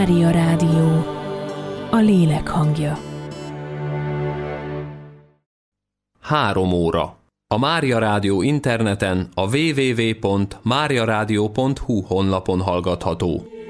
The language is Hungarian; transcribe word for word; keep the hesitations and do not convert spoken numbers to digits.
Mária Rádió, a lélek hangja. Három óra. A Mária Rádió interneten a double-u double-u double-u pont mária rádió pont hu honlapon hallgatható.